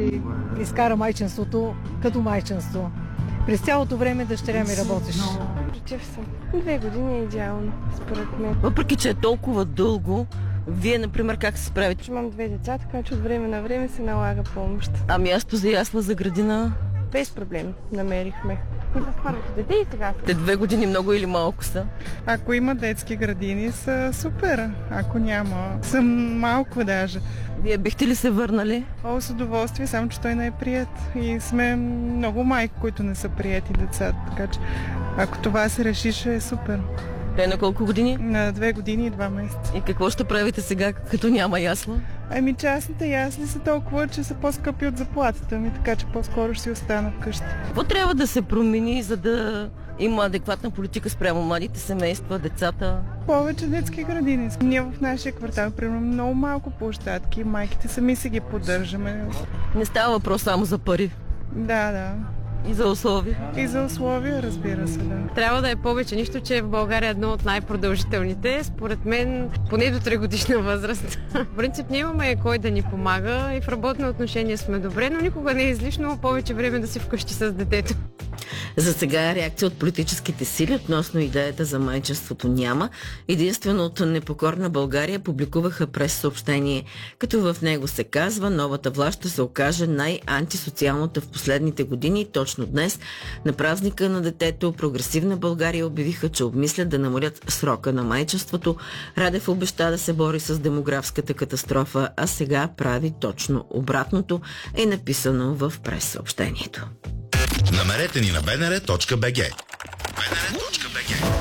си изкара майчинството като майчинство. През цялото време дъщеря ми работиш. Против съм. 2 години е идеално, според мен. Въпреки че е толкова дълго, вие, например, как се справите? Имам 2 деца, така че от време на време се налага помощ. А място за ясла, за градина? Без проблем намерихме. И с първото дете и сега. Те 2 години много или малко са? Ако има детски градини, са супер. Ако няма, съм малко даже. Вие бихте ли се върнали? О, с удоволствие, само че той не е приет. И сме много майки, които не са приети децата. Така че, ако това се реши, ще е супер. Те на колко години? На 2 години и 2 месеца. И какво ще правите сега, като няма ясла? Ами частните ясли са толкова, че са по-скъпи от заплатата ми, така че по-скоро ще си остана вкъщи. Какво трябва да се промени, за да има адекватна политика спрямо младите семейства, децата? Повече детски градини. Ние в нашия квартал, примерно, много малко площадки, майките сами си ги поддържаме. Не става въпрос само за пари. Да. И за условия. И за условия, разбира се, да. Трябва да е повече, нищо, че в България е едно от най-продължителните. Според мен, поне до 3 годишна възраст. В принцип, ние имаме кой да ни помага и в работно отношение сме добре, но никога не е излишно повече време да си вкъщи с детето. За сега реакция от политическите сили относно идеята за майчинството няма. Единствено от Непокорна България публикуваха прес-съобщение, като в него се казва, новата власт ще се окаже най-антисоциалната в последните години. Точно днес, на празника на детето, Прогресивна България обявиха, че обмислят да намалят срока на майчинството. Радев обеща да се бори с демографската катастрофа, а сега прави точно обратното, е написано в прес-съобщението. Намерете ни на bnr.bg. bnr.bg